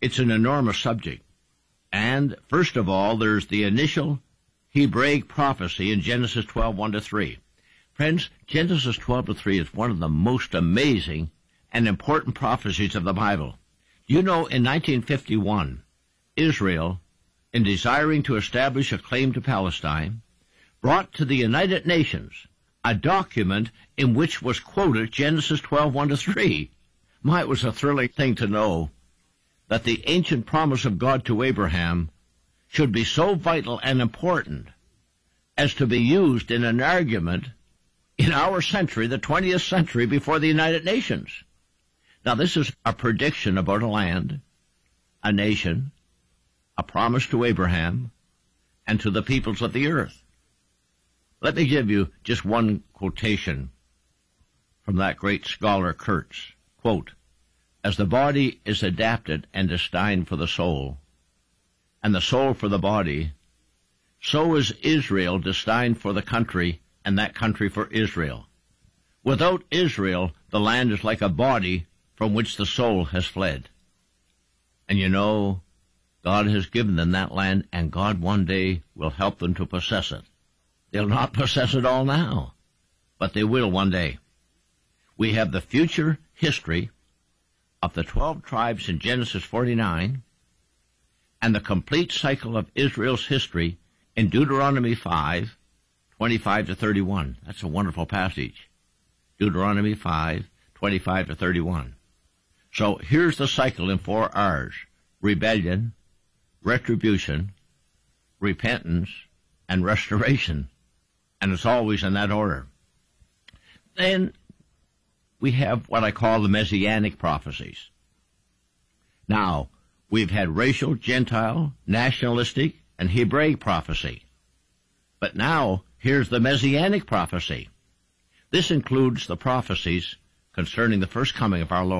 It's an enormous subject. And first of all, there's the initial Hebraic prophecy in Genesis 12, 1-3. Friends, Genesis 12-3 is one of the most amazing and important prophecies of the Bible. You know, in 1951, Israel, in desiring to establish a claim to Palestine, brought to the United Nations a document in which was quoted Genesis 12, 1-3. My, it was a thrilling thing to know that the ancient promise of God to Abraham should be so vital and important as to be used in an argument in our century, the 20th century, before the United Nations. Now, this is a prediction about a land, a nation, a promise to Abraham, and to the peoples of the earth. Let me give you just one quotation from that great scholar Kurtz. Quote, "As the body is adapted and destined for the soul, and the soul for the body, so is Israel destined for the country, and that country for Israel. Without Israel, the land is like a body from which the soul has fled." And you know, God has given them that land, and God one day will help them to possess it. They'll not possess it all now, but they will one day. We have the future history of the 12 tribes in Genesis 49, and the complete cycle of Israel's history in Deuteronomy 5, 25-31. That's a wonderful passage. Deuteronomy 5, 25-31. So here's the cycle in 4 R's: rebellion, retribution, repentance, and restoration. And it's always in that order. Then we have what I call the Messianic prophecies. Now, we've had racial, Gentile, nationalistic, and Hebraic prophecy. But now, here's the Messianic prophecy. This includes the prophecies concerning the first coming of our Lord.